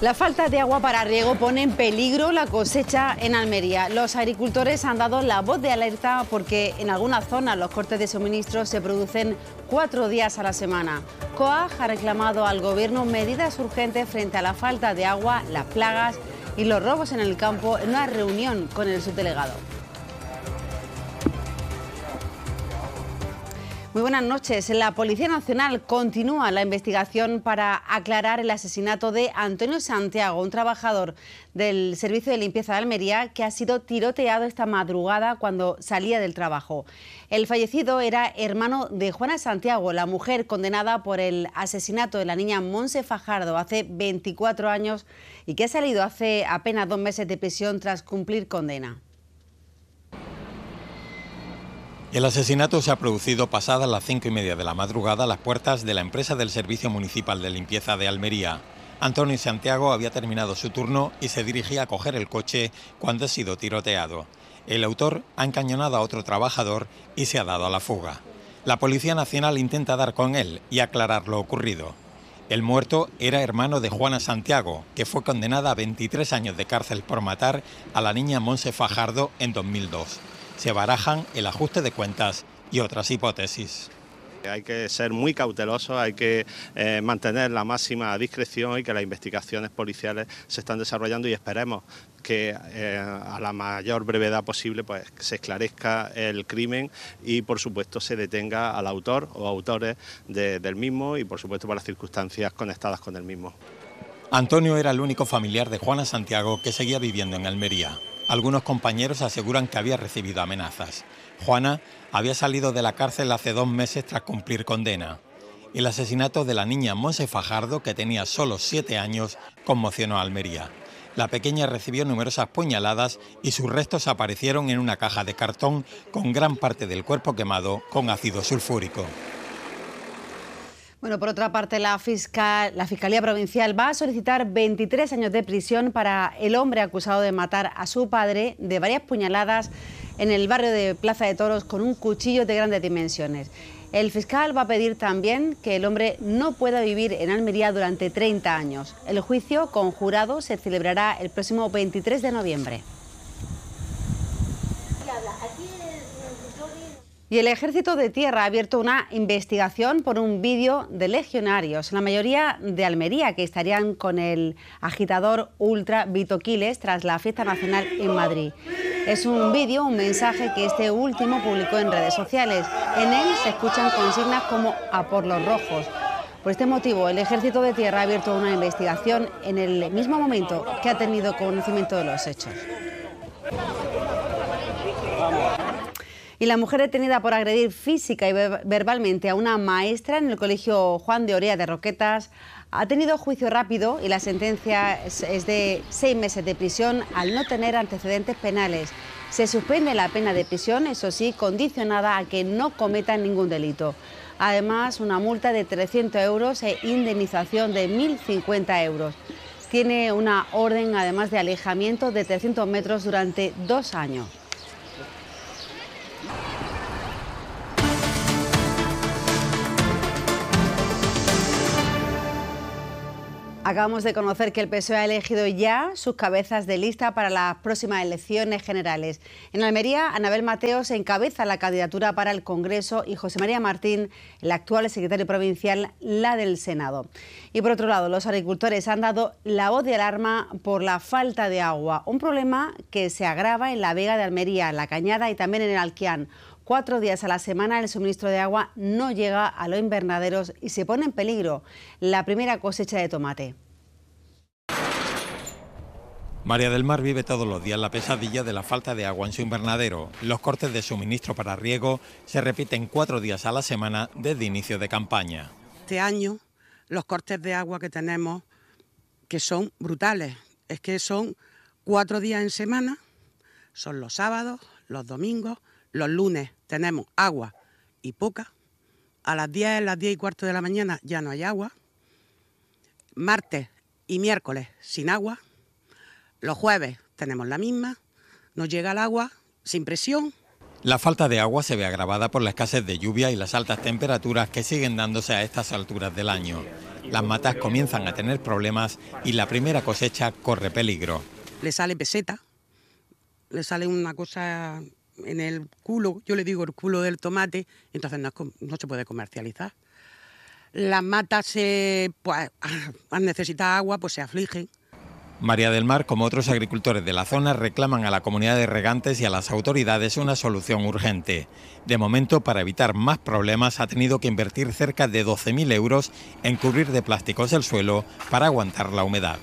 La falta de agua para riego pone en peligro la cosecha en Almería. Los agricultores han dado la voz de alerta porque en algunas zonas los cortes de suministro se producen 4 días a la semana. COAG ha reclamado al Gobierno medidas urgentes frente a la falta de agua, las plagas y los robos en el campo en una reunión con el subdelegado. Muy buenas noches. La Policía Nacional continúa la investigación para aclarar el asesinato de Antonio Santiago, un trabajador del Servicio de Limpieza de Almería que ha sido tiroteado esta madrugada cuando salía del trabajo. El fallecido era hermano de Juana Santiago, la mujer condenada por el asesinato de la niña Montse Fajardo hace 24 años y que ha salido hace apenas 2 meses de prisión tras cumplir condena. El asesinato se ha producido pasadas las 5:30 de la madrugada a las puertas de la empresa del Servicio Municipal de Limpieza de Almería. Antonio Santiago había terminado su turno y se dirigía a coger el coche cuando ha sido tiroteado. El autor ha encañonado a otro trabajador y se ha dado a la fuga. La Policía Nacional intenta dar con él y aclarar lo ocurrido. El muerto era hermano de Juana Santiago, que fue condenada a 23 años de cárcel por matar a la niña Montse Fajardo en 2002. Se barajan el ajuste de cuentas y otras hipótesis. Hay que ser muy cautelosos, hay que mantener la máxima discreción y que las investigaciones policiales se están desarrollando y esperemos que a la mayor brevedad posible pues, se esclarezca el crimen y por supuesto se detenga al autor o autores del mismo y por supuesto por las circunstancias conectadas con el mismo. Antonio era el único familiar de Juana Santiago que seguía viviendo en Almería. Algunos compañeros aseguran que había recibido amenazas. Juana había salido de la cárcel hace 2 meses tras cumplir condena. El asesinato de la niña Montse Fajardo, que tenía solo 7 años, conmocionó a Almería. La pequeña recibió numerosas puñaladas y sus restos aparecieron en una caja de cartón con gran parte del cuerpo quemado con ácido sulfúrico. Bueno, por otra parte, la Fiscalía Provincial va a solicitar 23 años de prisión para el hombre acusado de matar a su padre de varias puñaladas en el barrio de Plaza de Toros con un cuchillo de grandes dimensiones. El fiscal va a pedir también que el hombre no pueda vivir en Almería durante 30 años. El juicio con jurado se celebrará el próximo 23 de noviembre. Y el Ejército de Tierra ha abierto una investigación por un vídeo de legionarios, la mayoría de Almería, que estarían con el agitador ultra Vito Quiles tras la fiesta nacional en Madrid. Es un vídeo, un mensaje que este último publicó en redes sociales. En él se escuchan consignas como "a por los rojos". Por este motivo, el Ejército de Tierra ha abierto una investigación en el mismo momento que ha tenido conocimiento de los hechos. Y la mujer detenida por agredir física y verbalmente a una maestra en el colegio Juan de Orea de Roquetas ha tenido juicio rápido y la sentencia es de 6 meses de prisión al no tener antecedentes penales. Se suspende la pena de prisión, eso sí, condicionada a que no cometan ningún delito. Además, una multa de 300 euros e indemnización de 1.050 euros. Tiene una orden, además, de alejamiento de 300 metros durante 2 años. Acabamos de conocer que el PSOE ha elegido ya sus cabezas de lista para las próximas elecciones generales. En Almería, Anabel Mateos encabeza la candidatura para el Congreso y José María Martín, el actual secretario provincial, la del Senado. Y por otro lado, los agricultores han dado la voz de alarma por la falta de agua, un problema que se agrava en la Vega de Almería, en La Cañada y también en el Alquián. 4 días a la semana el suministro de agua no llega a los invernaderos y se pone en peligro la primera cosecha de tomate. María del Mar vive todos los días la pesadilla de la falta de agua en su invernadero. Los cortes de suministro para riego se repiten 4 días a la semana desde inicio de campaña. Este año los cortes de agua que tenemos que son brutales. Es que son 4 días en semana, son los sábados, los domingos. Los lunes tenemos agua y poca. A las 10 y cuarto de la mañana ya no hay agua. Martes y miércoles sin agua. Los jueves tenemos la misma. Nos llega el agua sin presión. La falta de agua se ve agravada por la escasez de lluvia y las altas temperaturas que siguen dándose a estas alturas del año. Las matas comienzan a tener problemas y la primera cosecha corre peligro. Le sale peseta, le sale una cosa en el culo, yo le digo el culo del tomate, entonces no se puede comercializar. Las matas, pues, al necesitar agua, pues se afligen. María del Mar, como otros agricultores de la zona, reclaman a la comunidad de regantes y a las autoridades una solución urgente. De momento, para evitar más problemas, ha tenido que invertir cerca de 12.000 euros en cubrir de plásticos el suelo para aguantar la humedad.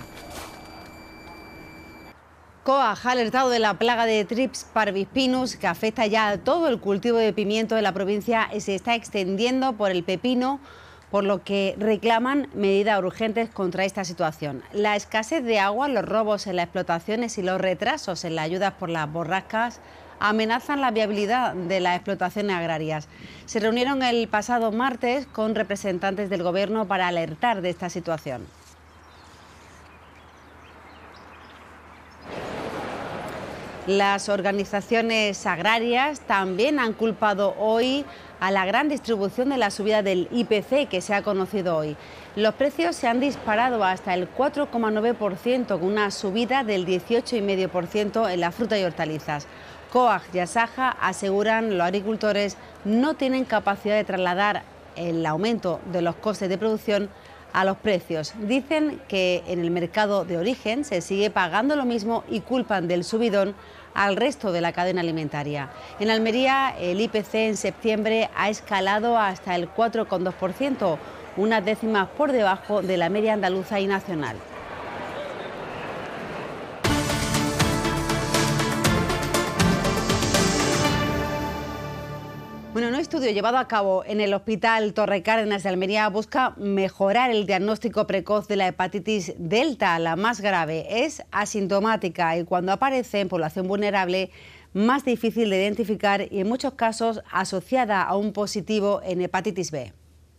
COAG ha alertado de la plaga de Thrips parvispinus que afecta ya a todo el cultivo de pimiento de la provincia y se está extendiendo por el pepino, por lo que reclaman medidas urgentes contra esta situación. La escasez de agua, los robos en las explotaciones y los retrasos en las ayudas por las borrascas amenazan la viabilidad de las explotaciones agrarias. Se reunieron el pasado martes con representantes del Gobierno para alertar de esta situación. Las organizaciones agrarias también han culpado hoy a la gran distribución de la subida del IPC que se ha conocido hoy. Los precios se han disparado hasta el 4,9%, con una subida del 18,5% en la fruta y hortalizas. COAG y Asaja aseguran los agricultores no tienen capacidad de trasladar el aumento de los costes de producción a los precios. Dicen que en el mercado de origen se sigue pagando lo mismo y culpan del subidón al resto de la cadena alimentaria. En Almería, el IPC en septiembre ha escalado hasta el 4,2%, unas décimas por debajo de la media andaluza y nacional. Bueno, un estudio llevado a cabo en el Hospital Torre Cárdenas de Almería busca mejorar el diagnóstico precoz de la hepatitis delta, la más grave. Es asintomática y cuando aparece en población vulnerable, más difícil de identificar y en muchos casos asociada a un positivo en hepatitis B.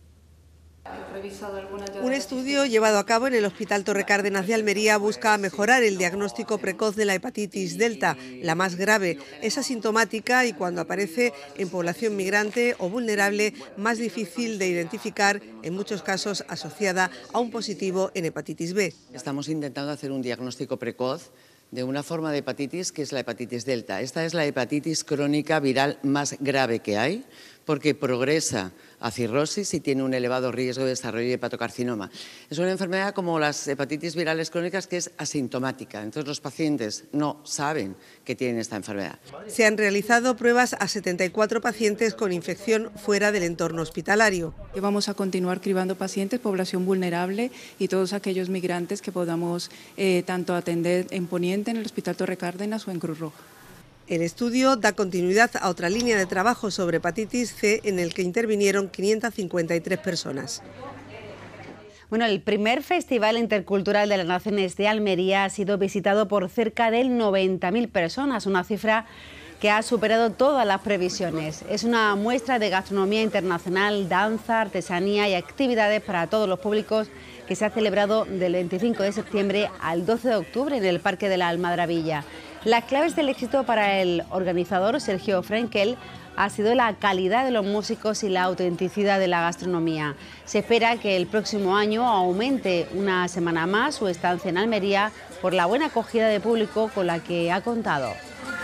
Un estudio llevado a cabo en el Hospital Torre Cárdenas de Almería busca mejorar el diagnóstico precoz de la hepatitis delta, la más grave. Es asintomática y cuando aparece en población migrante o vulnerable, más difícil de identificar, en muchos casos asociada a un positivo en hepatitis B. Estamos intentando hacer un diagnóstico precoz de una forma de hepatitis que es la hepatitis delta. Esta es la hepatitis crónica viral más grave que hay porque progresa a cirrosis y tiene un elevado riesgo de desarrollo de hepatocarcinoma. Es una enfermedad como las hepatitis virales crónicas que es asintomática, entonces los pacientes no saben que tienen esta enfermedad. Se han realizado pruebas a 74 pacientes con infección fuera del entorno hospitalario. Vamos a continuar cribando pacientes, población vulnerable y todos aquellos migrantes que podamos tanto atender en Poniente, en el Hospital Torre Cárdenas o en Cruz Roja. El estudio da continuidad a otra línea de trabajo sobre hepatitis C en el que intervinieron 553 personas. Bueno, el primer Festival Intercultural de las Naciones de Almería ha sido visitado por cerca de 90.000 personas, una cifra que ha superado todas las previsiones. Es una muestra de gastronomía internacional, danza, artesanía y actividades para todos los públicos que se ha celebrado del 25 de septiembre al 12 de octubre en el Parque de la Almadravilla. Las claves del éxito para el organizador Sergio Frenkel ha sido la calidad de los músicos y la autenticidad de la gastronomía. Se espera que el próximo año aumente una semana más su estancia en Almería por la buena acogida de público con la que ha contado.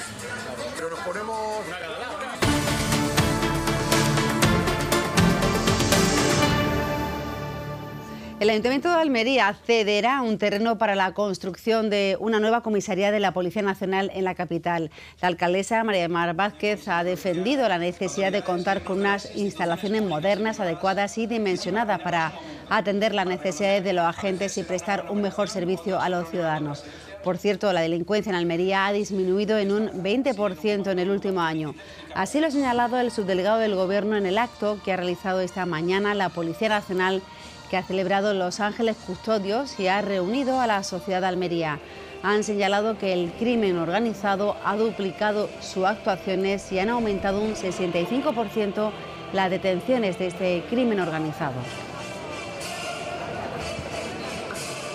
El Ayuntamiento de Almería cederá un terreno para la construcción de una nueva comisaría de la Policía Nacional en la capital. La alcaldesa María del Mar Vázquez ha defendido la necesidad de contar con unas instalaciones modernas, adecuadas y dimensionadas para atender las necesidades de los agentes y prestar un mejor servicio a los ciudadanos. Por cierto, la delincuencia en Almería ha disminuido en un 20% en el último año. Así lo ha señalado el subdelegado del Gobierno en el acto que ha realizado esta mañana la Policía Nacional, que ha celebrado Los Ángeles Custodios y ha reunido a la sociedad de Almería. Han señalado que el crimen organizado ha duplicado sus actuaciones y han aumentado un 65% las detenciones de este crimen organizado.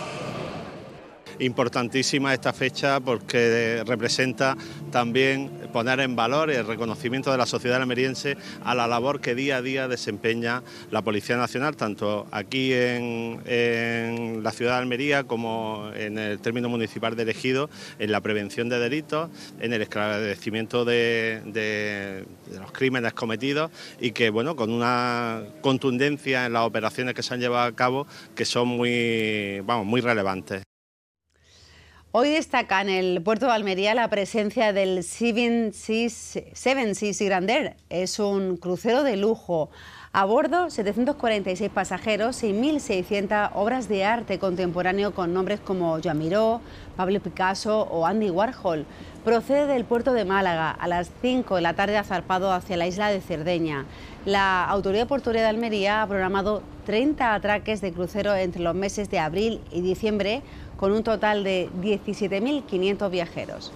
Importantísima esta fecha porque representa también poner en valor el reconocimiento de la sociedad almeriense a la labor que día a día desempeña la Policía Nacional, tanto aquí en la ciudad de Almería como en el término municipal de Ejido, en la prevención de delitos, en el esclarecimiento de los crímenes cometidos, y que, bueno, con una contundencia en las operaciones que se han llevado a cabo que son muy relevantes. Hoy destaca en el puerto de Almería la presencia del Seven Seas Grandeur. Es un crucero de lujo. A bordo, 746 pasajeros y 1.600 obras de arte contemporáneo con nombres como Joan Miró, Pablo Picasso o Andy Warhol. Procede del puerto de Málaga. A las 5 de la tarde ha zarpado hacia la isla de Cerdeña. La Autoridad Portuaria de Almería ha programado 30 atraques de crucero entre los meses de abril y diciembre, con un total de 17.500 viajeros.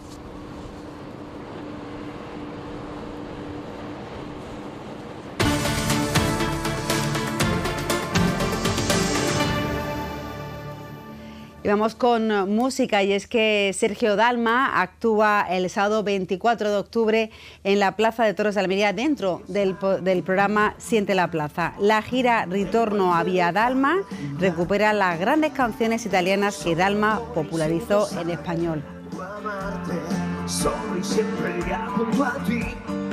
Y vamos con música, y es que Sergio Dalma actúa el sábado 24 de octubre en la Plaza de Toros de Almería dentro del programa Siente la Plaza. La gira Ritorno a Via Dalma recupera las grandes canciones italianas que Dalma popularizó en español.